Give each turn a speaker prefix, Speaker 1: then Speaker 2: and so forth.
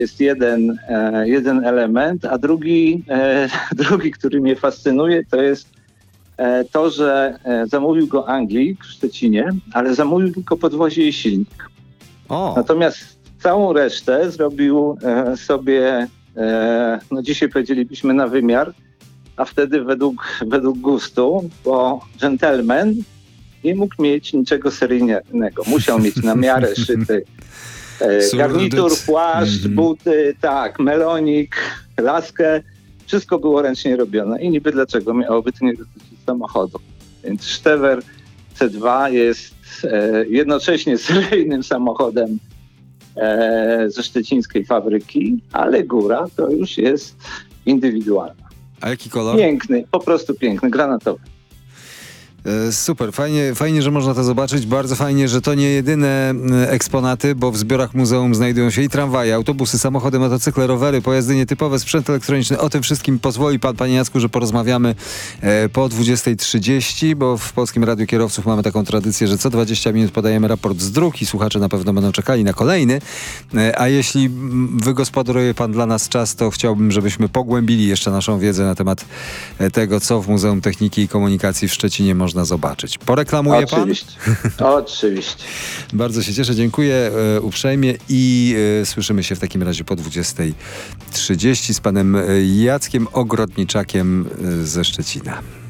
Speaker 1: jest jeden element, a drugi, który mnie fascynuje, to jest to, że zamówił go Anglik w Szczecinie, ale zamówił tylko podwozie i silnik. Natomiast całą resztę zrobił sobie, dzisiaj powiedzielibyśmy na wymiar, a wtedy według gustu, bo gentleman nie mógł mieć niczego seryjnego. Musiał mieć na miarę szyty garnitur, płaszcz, buty, melonik, laskę. Wszystko było ręcznie robione i niby dlaczego miałoby to nie dotyczyć samochodu. Więc Stever C2 jest jednocześnie seryjnym samochodem ze szczecińskiej fabryki, ale góra to już jest indywidualna.
Speaker 2: A jaki kolor?
Speaker 1: Piękny, po prostu piękny, granatowy.
Speaker 2: Super, fajnie, że można to zobaczyć. Bardzo fajnie, że to nie jedyne eksponaty, bo w zbiorach muzeum znajdują się i tramwaje, autobusy, samochody, motocykle, rowery, pojazdy nietypowe, sprzęt elektroniczny. O tym wszystkim pozwoli pan, panie Jacku, że porozmawiamy po 20:30, bo w Polskim Radiu Kierowców mamy taką tradycję, że co 20 minut podajemy raport z dróg i słuchacze na pewno będą czekali na kolejny. A jeśli wygospodaruje pan dla nas czas, to chciałbym, żebyśmy pogłębili jeszcze naszą wiedzę na temat tego, co w Muzeum Techniki i Komunikacji w Szczecinie można zobaczyć. Poreklamuje pan?
Speaker 1: Oczywiście.
Speaker 2: Bardzo się cieszę, dziękuję uprzejmie i słyszymy się w takim razie po 20:30 z panem Jackiem Ogrodniczakiem ze Szczecina.